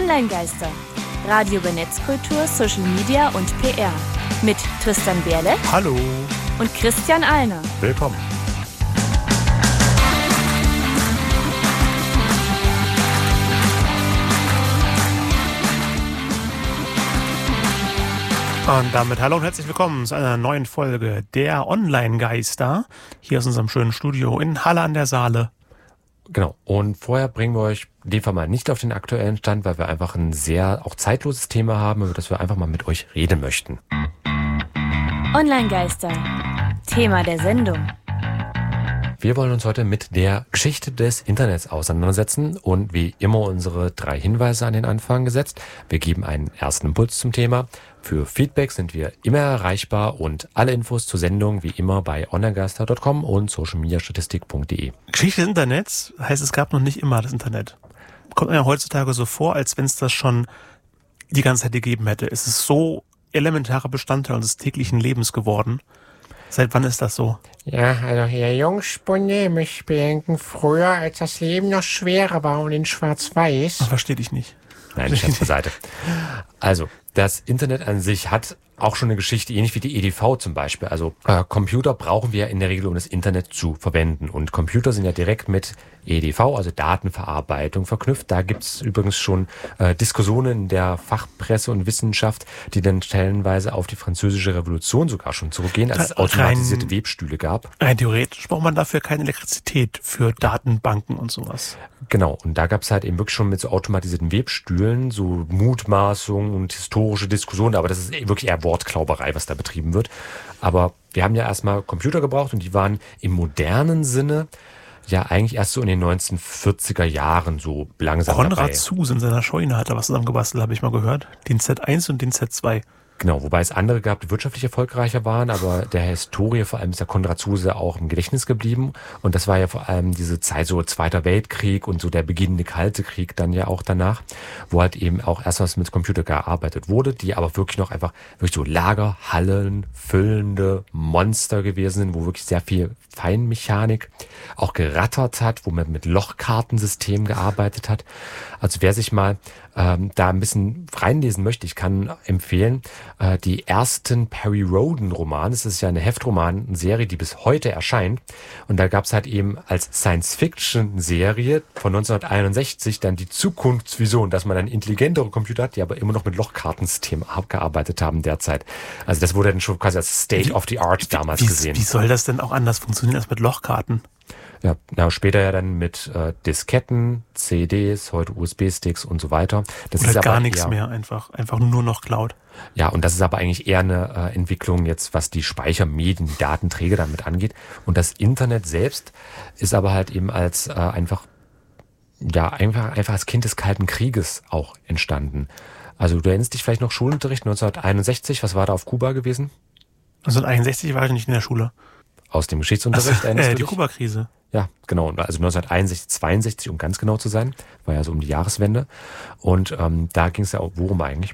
Online-Geister. Radio über Netzkultur, Social Media und PR. Mit Tristan Berle. Hallo. Und Christian Alner. Willkommen. Und damit hallo und herzlich willkommen zu einer neuen Folge der Online-Geister. Hier aus unserem schönen Studio in Halle an der Saale. Genau. Und vorher bringen wir euch in dem Fall mal nicht auf den aktuellen Stand, weil wir einfach ein sehr auch zeitloses Thema haben, über das wir einfach mal mit euch reden möchten. Online-Geister. Thema der Sendung. Wir wollen uns heute mit der Geschichte des Internets auseinandersetzen und wie immer unsere 3 Hinweise an den Anfang gesetzt. Wir geben einen ersten Impuls zum Thema. Für Feedback sind wir immer erreichbar und alle Infos zur Sendung wie immer bei onlinegeister.com und socialmediastatistik.de. Geschichte des Internets heißt, es gab noch nicht immer das Internet. Kommt mir ja heutzutage so vor, als wenn es das schon die ganze Zeit gegeben hätte. Es ist so elementarer Bestandteil unseres täglichen Lebens geworden. Seit wann ist das so? Ja, also Herr Jungspunde, mich bedenken früher, als das Leben noch schwerer war und in Schwarz-Weiß. Verstehe dich nicht. Nein, Scherz beiseite. Also, das Internet an sich hat auch schon eine Geschichte, ähnlich wie die EDV zum Beispiel. Also Computer brauchen wir in der Regel, um das Internet zu verwenden. Und Computer sind ja direkt mit EDV, also Datenverarbeitung, verknüpft. Da gibt's übrigens schon Diskussionen in der Fachpresse und Wissenschaft, die dann stellenweise auf die Französische Revolution sogar schon zurückgehen, als es automatisierte Webstühle gab. Rein theoretisch braucht man dafür keine Elektrizität für Datenbanken und sowas. Genau, und da gab's halt eben wirklich schon mit so automatisierten Webstühlen so Mutmaßungen und historische Diskussionen, aber das ist wirklich eher Wortklauberei, was da betrieben wird. Aber wir haben ja erstmal Computer gebraucht und die waren im modernen Sinne ja eigentlich erst so in den 1940er Jahren so langsam Konrad dabei. Zuse in seiner Scheune hat da was zusammengebastelt, habe ich mal gehört. Den Z1 und den Z2. Genau, wobei es andere gab, die wirtschaftlich erfolgreicher waren, aber der Historie vor allem ist der Konrad Zuse auch im Gedächtnis geblieben. Und das war ja vor allem diese Zeit, so Zweiter Weltkrieg und so der beginnende Kalte Krieg dann ja auch danach, wo halt eben auch erst was mit Computer gearbeitet wurde, die aber wirklich noch einfach wirklich so Lagerhallen füllende Monster gewesen sind, wo wirklich sehr viel Feinmechanik auch gerattert hat, wo man mit Lochkartensystemen gearbeitet hat. Also wer sich mal da ein bisschen reinlesen möchte, ich kann empfehlen, die ersten Perry Rhodan Romane, das ist ja eine Heftroman-Serie, die bis heute erscheint. Und da gab es halt eben als Science-Fiction-Serie von 1961 dann die Zukunftsvision, dass man dann intelligentere Computer hat, die aber immer noch mit Lochkartensystemen gearbeitet haben derzeit. Also das wurde dann schon quasi als State of the Art damals gesehen. Wie soll das denn auch anders funktionieren als mit Lochkarten? Ja, na, später ja dann mit Disketten, CDs, heute USB-Sticks und so weiter. Das Oder ist aber gar nichts eher, mehr, einfach nur noch Cloud. Ja, und das ist aber eigentlich eher eine Entwicklung jetzt, was die Speichermedien, die Datenträger damit angeht. Und das Internet selbst ist aber halt eben als einfach als Kind des Kalten Krieges auch entstanden. Also du erinnerst dich vielleicht noch Schulunterricht 1961, was war da auf Kuba gewesen? 1961 war ich nicht in der Schule. Aus dem Geschichtsunterricht erinnerst du Die dich? Kuba-Krise. Ja, genau. Also 1961, 62, um ganz genau zu sein. War ja so um die Jahreswende. Und da ging es ja auch, worum eigentlich?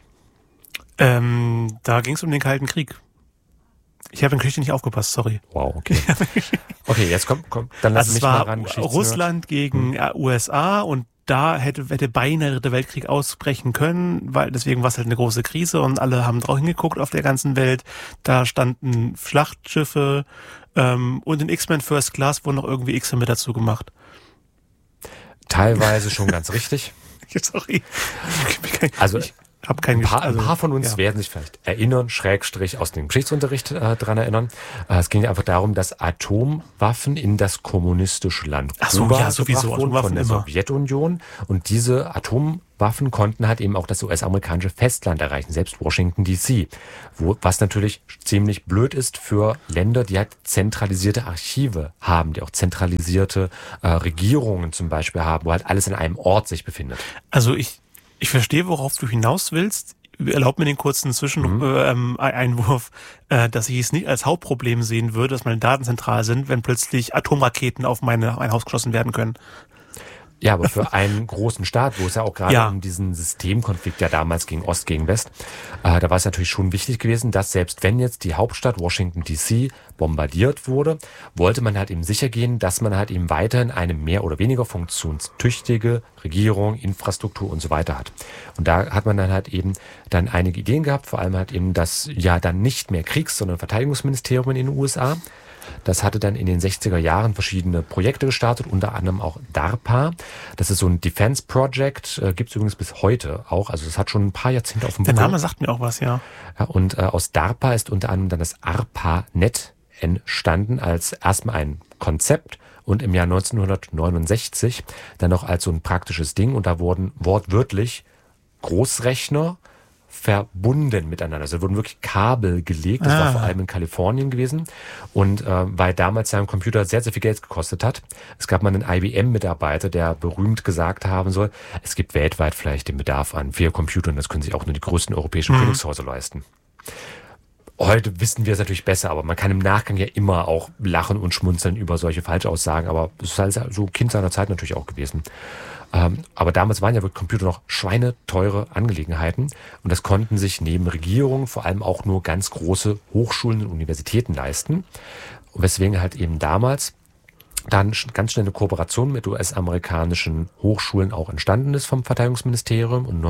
Da ging es um den Kalten Krieg. Ich habe in Geschichte nicht aufgepasst, sorry. Wow, okay. Okay, jetzt komm, dann lass mich mal ran. Es war Russland gegen USA und da hätte beinahe der Dritte Weltkrieg ausbrechen können, weil deswegen war es halt eine große Krise und alle haben drauf hingeguckt auf der ganzen Welt. Da standen Schlachtschiffe und in X-Men First Class wurden noch irgendwie X-Men mit dazu gemacht. Teilweise schon ganz richtig. Sorry. Also ein paar von uns werden sich vielleicht erinnern, / aus dem Geschichtsunterricht dran erinnern. Es ging einfach darum, dass Atomwaffen in das kommunistische Land Kuba sowieso wurden von der Sowjetunion. Und diese Atomwaffen konnten halt eben auch das US-amerikanische Festland erreichen, selbst Washington D.C., was natürlich ziemlich blöd ist für Länder, die halt zentralisierte Archive haben, die auch zentralisierte Regierungen zum Beispiel haben, wo halt alles in einem Ort sich befindet. Also ich verstehe, worauf du hinaus willst. Erlaub mir den kurzen Einwurf, dass ich es nicht als Hauptproblem sehen würde, dass meine Daten zentral sind, wenn plötzlich Atomraketen auf mein Haus geschossen werden können. Ja, aber für einen großen Staat, wo es ja auch gerade um diesen Systemkonflikt ja damals gegen Ost, gegen West, da war es natürlich schon wichtig gewesen, dass selbst wenn jetzt die Hauptstadt Washington D.C. bombardiert wurde, wollte man halt eben sicher gehen, dass man halt eben weiterhin eine mehr oder weniger funktionstüchtige Regierung, Infrastruktur und so weiter hat. Und da hat man dann halt eben dann einige Ideen gehabt, vor allem halt eben das ja dann nicht mehr Kriegs-, sondern Verteidigungsministerium in den USA. Das hatte dann in den 60er Jahren verschiedene Projekte gestartet, unter anderem auch DARPA. Das ist so ein Defense Project, gibt es übrigens bis heute auch. Also das hat schon ein paar Jahrzehnte auf dem Buckel. Der Name sagt mir auch was, ja. Und aus DARPA ist unter anderem dann das ARPANET entstanden als erstmal ein Konzept und im Jahr 1969 dann noch als so ein praktisches Ding. Und da wurden wortwörtlich Großrechner verbunden miteinander. Also wurden wirklich Kabel gelegt. Das war vor allem in Kalifornien gewesen. Und weil damals ja ein Computer sehr, sehr viel Geld gekostet hat. Es gab mal einen IBM-Mitarbeiter, der berühmt gesagt haben soll, es gibt weltweit vielleicht den Bedarf an 4 Computern. Das können sich auch nur die größten europäischen Königshäuser leisten. Heute wissen wir es natürlich besser, aber man kann im Nachgang ja immer auch lachen und schmunzeln über solche Falschaussagen. Aber es ist halt so Kind seiner Zeit natürlich auch gewesen. Aber damals waren ja wirklich Computer noch schweineteure Angelegenheiten und das konnten sich neben Regierungen vor allem auch nur ganz große Hochschulen und Universitäten leisten. Weswegen halt eben damals dann ganz schnell eine Kooperation mit US-amerikanischen Hochschulen auch entstanden ist vom Verteidigungsministerium. Und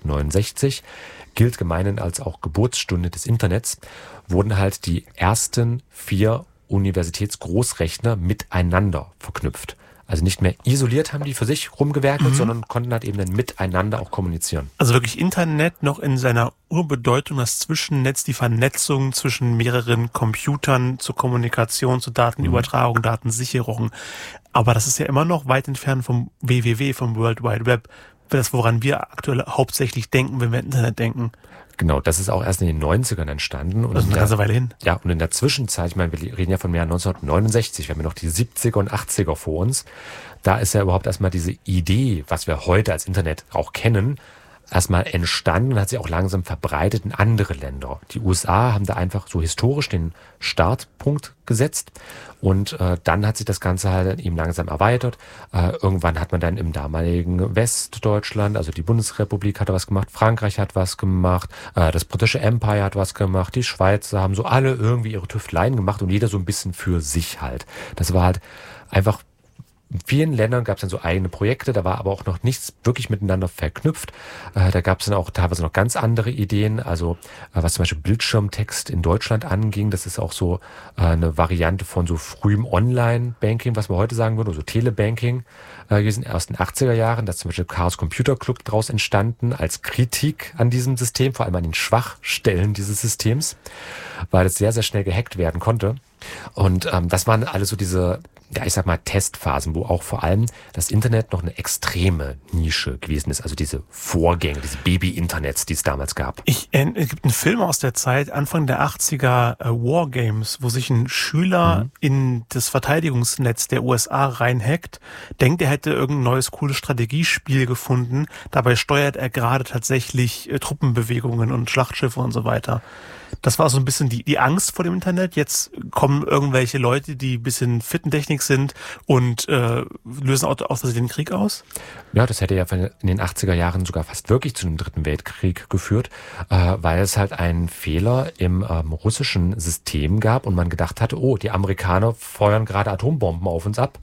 1969 gilt gemeinhin als auch Geburtsstunde des Internets, wurden halt die ersten 4 Universitätsgroßrechner miteinander verknüpft. Also nicht mehr isoliert haben die für sich rumgewerkelt, sondern konnten halt eben dann miteinander auch kommunizieren. Also wirklich Internet noch in seiner Urbedeutung, das Zwischennetz, die Vernetzung zwischen mehreren Computern zur Kommunikation, zur Datenübertragung, Datensicherung. Aber das ist ja immer noch weit entfernt vom WWW, vom World Wide Web. Das, woran wir aktuell hauptsächlich denken, wenn wir Internet denken. Genau, das ist auch erst in den 90ern entstanden. Und das ist eine ganze Weile hin. Ja, und in der Zwischenzeit, ich meine, wir reden ja vom Jahr 1969, wir haben ja noch die 70er und 80er vor uns. Da ist ja überhaupt erstmal diese Idee, was wir heute als Internet auch kennen, erstmal entstanden und hat sich auch langsam verbreitet in andere Länder. Die USA haben da einfach so historisch den Startpunkt gesetzt und dann hat sich das Ganze halt eben langsam erweitert. Irgendwann hat man dann im damaligen Westdeutschland, also die Bundesrepublik hat was gemacht, Frankreich hat was gemacht, das britische Empire hat was gemacht, die Schweizer haben so alle irgendwie ihre Tüfteleien gemacht und jeder so ein bisschen für sich halt. Das war halt einfach. In vielen Ländern gab es dann so eigene Projekte, da war aber auch noch nichts wirklich miteinander verknüpft. Da gab es dann auch teilweise noch ganz andere Ideen, also was zum Beispiel Bildschirmtext in Deutschland anging, das ist auch so eine Variante von so frühem Online-Banking, was man heute sagen würde, so Telebanking gewesen, erst in den 80er Jahren, da ist zum Beispiel Chaos Computer Club daraus entstanden, als Kritik an diesem System, vor allem an den Schwachstellen dieses Systems, weil es sehr, sehr schnell gehackt werden konnte. Und das waren alles so diese, ja, ich sag mal, Testphasen, wo auch vor allem das Internet noch eine extreme Nische gewesen ist. Also diese Vorgänge, diese Baby-Internets, die es damals gab. Es gibt einen Film aus der Zeit, Anfang der 80er, Wargames, wo sich ein Schüler in das Verteidigungsnetz der USA reinhackt, denkt, er hätte irgendein neues, cooles Strategiespiel gefunden. Dabei steuert er gerade tatsächlich Truppenbewegungen und Schlachtschiffe und so weiter. Das war so ein bisschen die Angst vor dem Internet. Jetzt kommen irgendwelche Leute, die ein bisschen fit in Technik sind und lösen auch den Krieg aus? Ja, das hätte ja in den 80er Jahren sogar fast wirklich zu einem Dritten Weltkrieg geführt, weil es halt einen Fehler im russischen System gab und man gedacht hatte, oh, die Amerikaner feuern gerade Atombomben auf uns ab.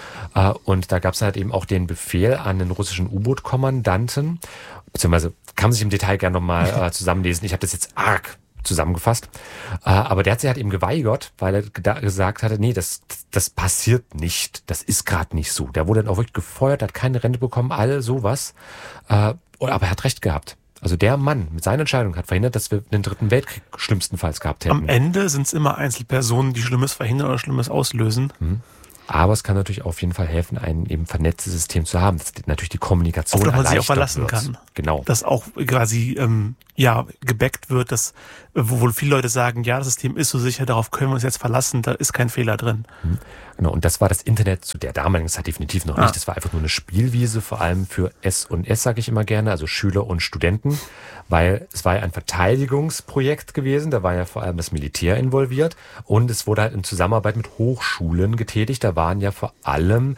Und da gab es halt eben auch den Befehl an den russischen U-Boot-Kommandanten, beziehungsweise kann man sich im Detail gerne nochmal zusammenlesen. Ich habe das jetzt arg zusammengefasst. Aber der hat sich halt eben geweigert, weil er gesagt hatte, nee, das passiert nicht. Das ist gerade nicht so. Der wurde dann auch wirklich gefeuert, hat keine Rente bekommen, all sowas. Aber er hat recht gehabt. Also der Mann mit seiner Entscheidung hat verhindert, dass wir den Dritten Weltkrieg schlimmstenfalls gehabt hätten. Am Ende sind es immer Einzelpersonen, die Schlimmes verhindern oder Schlimmes auslösen. Aber es kann natürlich auf jeden Fall helfen, ein eben vernetztes System zu haben, dass natürlich die Kommunikation auf das man sich auch erleichtert verlassen wird. kann. Genau. Dass auch quasi gebackt wird, dass wo viele Leute sagen, ja, das System ist so sicher, darauf können wir uns jetzt verlassen, da ist kein Fehler drin. Genau, und das war das Internet zu der damaligen Zeit definitiv noch nicht. Das war einfach nur eine Spielwiese, vor allem für S&S, sage ich immer gerne, also Schüler und Studenten, weil es war ja ein Verteidigungsprojekt gewesen, da war ja vor allem das Militär involviert und es wurde halt in Zusammenarbeit mit Hochschulen getätigt, da waren ja vor allem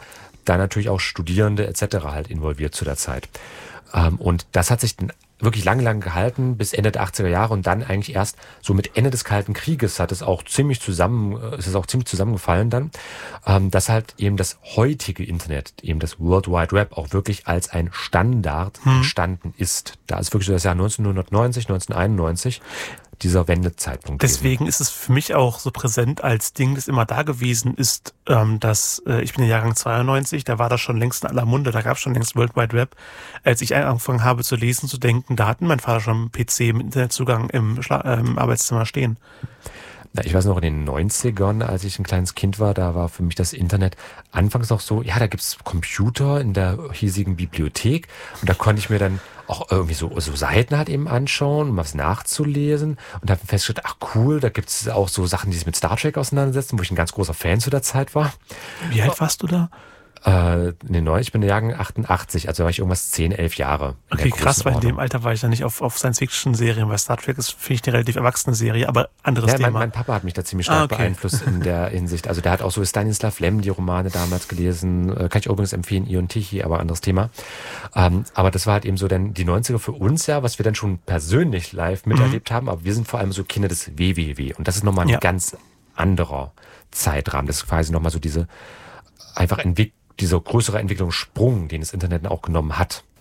da natürlich auch Studierende etc. halt involviert zu der Zeit. Und das hat sich dann wirklich lange gehalten, bis Ende der 80er Jahre und dann eigentlich erst so mit Ende des Kalten Krieges ist es auch ziemlich zusammengefallen dann, dass halt eben das heutige Internet, eben das World Wide Web auch wirklich als ein Standard entstanden ist. Da ist wirklich so das Jahr 1990, 1991 dieser Wendezeitpunkt. Deswegen ist es für mich auch so präsent als Ding, das immer da gewesen ist, dass ich bin im Jahrgang 92, da war das schon längst in aller Munde, da gab es schon längst World Wide Web. Als ich angefangen habe zu lesen, zu denken, da hatten mein Vater schon einen PC mit Internetzugang im Arbeitszimmer stehen. Ich weiß noch, in den 90ern, als ich ein kleines Kind war, da war für mich das Internet anfangs noch so, ja, da gibt's Computer in der hiesigen Bibliothek und da konnte ich mir dann auch irgendwie so Seiten halt eben anschauen, um was nachzulesen und habe festgestellt, ach cool, da gibt's auch so Sachen, die sich mit Star Trek auseinandersetzen, wo ich ein ganz großer Fan zu der Zeit war. Wie alt warst du da? Ich bin der Jahrgang 88, also war ich irgendwas 10, 11 Jahre. Okay, krass, weil in dem Alter war ich dann nicht auf Science-Fiction-Serien, weil Star Trek ist, finde ich, eine relativ erwachsene Serie, aber anderes Thema. Mein Papa hat mich da ziemlich stark beeinflusst in der Hinsicht. Also der hat auch so Stanislav Lem, die Romane damals gelesen, kann ich übrigens empfehlen, Ion Tichy, aber anderes Thema. Aber das war halt eben so dann die 90er für uns ja, was wir dann schon persönlich live miterlebt haben, aber wir sind vor allem so Kinder des WWW und das ist nochmal ein ganz anderer Zeitrahmen. Das ist quasi nochmal so dieser größere Entwicklungssprung, den das Internet auch genommen hat.